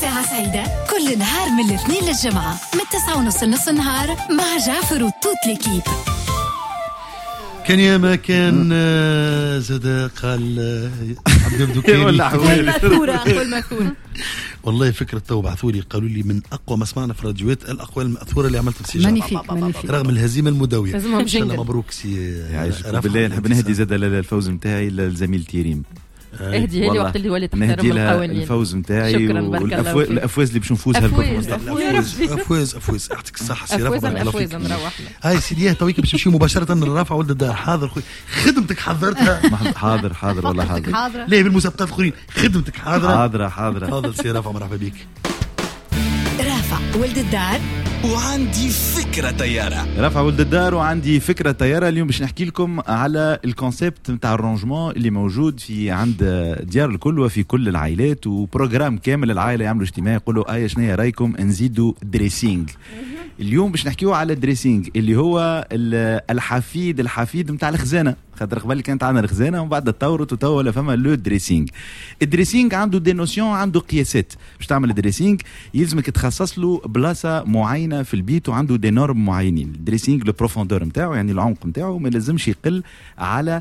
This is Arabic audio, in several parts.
ساعة سعيدة كل نهار من الاثنين للجمعة من 9:30 لنص النهار مع جعفر وتوت ليكيب. كان يا ما كان زاد قال عبد الدكيري ولا حوالي والله فكرة تو بعثولي قالوا لي من أقوى ما سمعنا في الراديوات الأقوال المأثورة اللي عملت في مانيفيك رغم الهزيمة المدوية. إن شاء الله مبروك سي يعيشك بالله. نحب نهدي زاد الفوز نتاعي للزميل تيريم. اهدي لي وقت اللي وليت تحترم القوانين. الفوز نتاعي والافواز اللي باش نفوزها افواز يعطيك الصحه سي رافع. افواز نروح هاي سيدي تويك باش نمشي مباشره للرافع ولد الدار. حاضر خويا خدمتك حضرتها. حاضر والله حاضر. ليه بالمسابقات الاخرين خدمتك حاضره. حاضر سي رافع مرحبا بك. رافع ولد الدار وعندي فكرة طيارة. رافع ولد الدار وعندي فكرة طيارة. اليوم باش نحكي لكم على الكونسيبت نتاع الرونجمون اللي موجود في عند ديار الكل وفي كل العائلات، وبروجرام كامل العائلة يعملوا اجتماع يقولوا شنو رايكم نزيدوا دريسينج. اليوم باش نحكيو على الدريسينج اللي هو الحفيد نتاع الخزانه، خاطر قبل كانت عندنا الخزانه ومن بعد تطورت وتوا ولا فما لو دريسينج. الدريسينج عنده دي نوسيون، عنده قياسات. باش تعمل الدريسينج يلزمك تخصص له بلاصه معينه في البيت وعنده دي نورم معينين. الدريسينج لو بروفوندور نتاعو يعني العمق نتاعو ما لازمش يقل على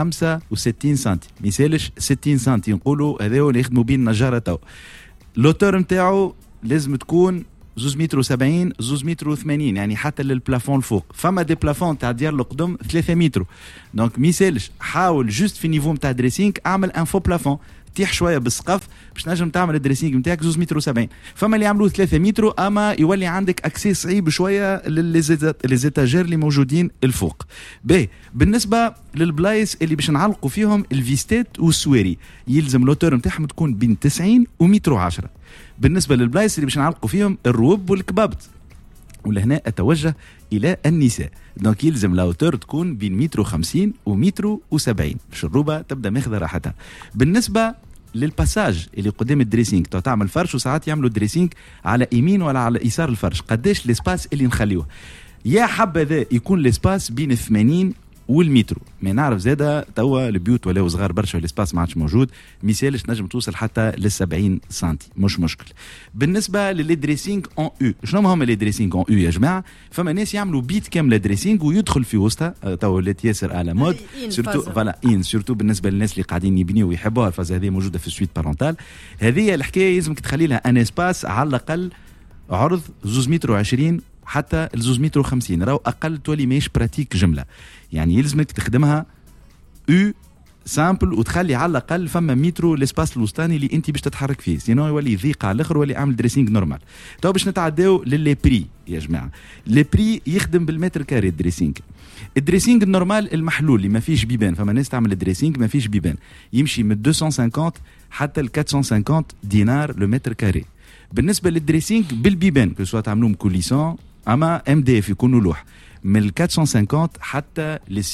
65 سنتي، ما يسالش 60 سنتي. نقولوا هذا هو اللي يخدموا بين النجاره تو. لوتور نتاعو لازم تكون 2 متر و70 2 متر و80 يعني حتى للبلافون الفوق. فما دي بلافون تاع ديار القدم 3 متر، دونك ميسالش. حاول جوست في نيفو نتاع دريسينج اعمل ان فو بلافون، تيح شويه بالسقف باش نجم تعمل الدريسينج نتاعك 2 متر و70. فما اللي يعملوه 3 متر اما يولي عندك اكسي صعيب شويه للزيتاجير اللي موجودين الفوق. بالنسبه للبلايص اللي باش نعلقوا فيهم الفيستات والسواري يلزم لوتور نتاعهم تكون بين 90 ومتر و10. بالنسبة للبلايص اللي باش نعلقوا فيهم الروب والكبابط، ولهنا أتوجه إلى النساء، دونك يلزم لاوتور تكون بين 150 ومتر و70 باش الروبة تبدأ ماخذة راحتها. بالنسبة للباساج اللي قدام الدريسينج تعمل فرش، وساعات يعملوا الدريسينج على يمين ولا على يسار الفرش. قداش الاسباس اللي نخليوه؟ يا حبذا يكون الاسباس بين 80 والمترو. ما نعرف زاده توا البيوت ولاو صغار برشا والاسباس ما عادش موجود، ميسالش نجم توصل حتى ل 70 سنتي مش مشكل. بالنسبه للدريسينج اون او، شنو هما لي دريسينج اون او يا جماعه؟ فما ناس يعملوا بيت كامله دريسينج ويدخل في وسطها توا ولات ياسر على مود سورتو فوالا سورتو بالنسبه للناس اللي قاعدين يبنيوا ويحبوها. الفاز هذه موجوده في السويت بارونتال. هذه الحكايه لازمك تخلي لها ان اسباس على الاقل عرض 2 متر و20 حتى 2 متر و50، راهو اقل تولي ماهيش براتيك جمله. يعني يلزمك تخدمها او سامبل وتخلي على الاقل فما مترو الاسباس الوسطاني اللي انت باش تتحرك فيه، سينو يولي يضيق على الاخر ولا اعمل دريسينج نورمال. تو باش نتعداو للي بري يا جماعه. لي بري يخدم بالمتر كاري الدريسينج. الدريسينج النورمال المحلول اللي ما فيش بيبان، فما ناس تعمل الدريسينج ما فيش بيبان، يمشي من 250 حتى ل 450 دينار لو متر كاري. بالنسبه للدريسينج بالبيبان كو سوا تعملوهم كوليسون اما ام دي اف يكونوا لوح من 450 حتى ل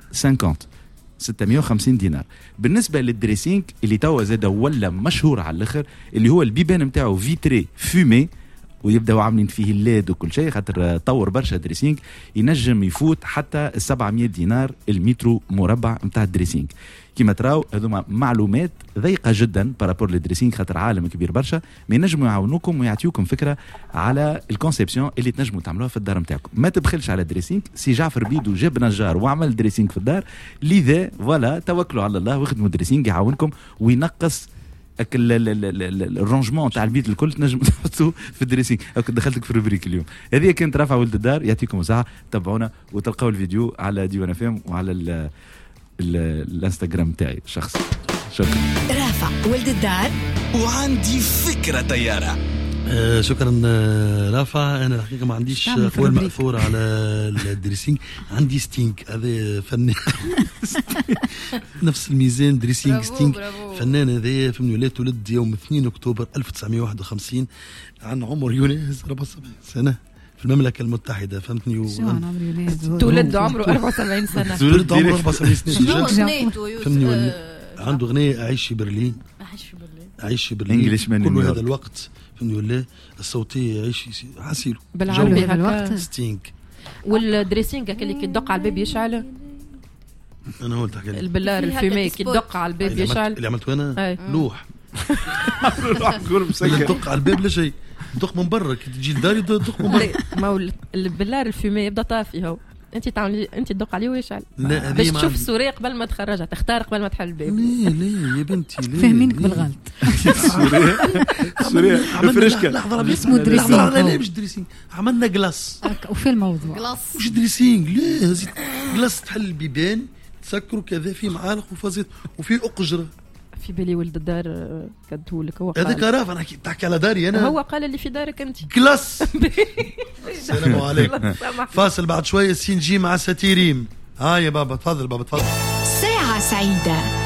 650 دينار. بالنسبه للدريسينج اللي توا زاد ولا مشهور على الاخر اللي هو البيبان نتاعو فيتري فومي ويبداو عاملين فيه الليد وكل شيء، خاطر طور برشا دريسينج ينجم يفوت حتى 700 دينار المترو مربع نتاع الدريسينج. كما تراو هذوما معلومات ضيقه جدا بارابور للدريسينج، خاطر عالم كبير برشا، ما ينجموا يعاونوكم ويعطيوكم فكره على الكونسيبسيون اللي تنجموا تعملوها في الدار نتاعكم. ما تبخلش على الدريسينج. سي جعفر بيدو جاب نجار وعمل دريسينج في الدار، لذا فوالا توكلوا على الله واخدموا دريسينج يعاونكم وينقص الرونجمون تاع البيت الكل تنجم تحطوه في الدريسينج. دخلتك في الروبريك اليوم. هذه كانت رافع ولد الدار. يعطيكم الصحه، تابعونا وتلقاو الفيديو على ديوان فام وعلى الانستغرام تاعي شخصي. شكرا. رافع ولد الدار وعندي فكرة طيارة. شكرا رافع. انا الحقيقه ما عنديش اقوال ماثوره على الدريسينج، عندي ستينج هذا فنان نفس الميزان دريسينج ستينج فنان. هذا فهمني ولد يوم 2 اكتوبر 1951 عن عمر يونس 74 سنه في المملكة المتحدة. فهمتني؟ تولد عمره 74 سنة. تولد عمره 74 سنة. فهمني؟ عنده غنية أعيش في برلين. أعيش في برلين كل هذا الوقت. فهمني ولا الصوتية يعيش حسيله بالعربي هذا الوقت ستينج. والدريسينج اللي كيدق على الباب يشعل. أنا قلت حكي البلار الفيمي كيدق على الباب يشعل اللي عملته أنا لوح يدق على الباب لا شيء، يدق من برا كي تجي لداري يدق من برا. ما هو بالله الفيمي يبدا طافي هو، انت تعملي انت تدق عليه ويشعل باش تشوف السوريه قبل ما تخرجها، تختار قبل ما تحل الباب. لا يا بنتي لا فاهمينك بالغلط. سوريا فريشكا اسمه دريسينغ. لا مش دريسينغ، عملنا جلاس وفي الموضوع جلاس مش دريسينغ. لا جلاس تحل البيبان تسكروا كذا في معالق وفازيت وفي أقجرة. في بالي ولد الدار كدهو لك هو هذاك راف انا تحكي على داري انا. هو قال اللي في دارك انت كلاس. السلام عليكم. فاصل بعد شويه سين جي مع ستيريم. ها يا بابا تفضل بابا تفضل. ساعة سعيدة